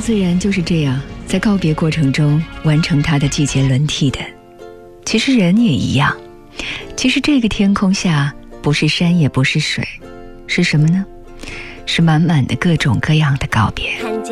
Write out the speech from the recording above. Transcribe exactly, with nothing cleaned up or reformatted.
自然就是这样，在告别过程中完成它的季节轮替的。其实人也一样，其实这个天空下不是山也不是水，是什么呢？是满满的各种各样的告别。 看见